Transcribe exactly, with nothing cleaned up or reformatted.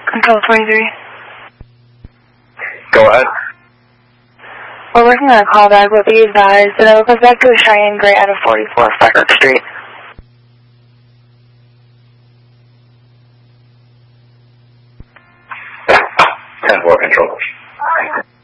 Control twenty-three. Go ahead. We're working on a callback, but be advised that it goes back to a Cheyenne Gray out of forty-four Frederick Street. ten four control.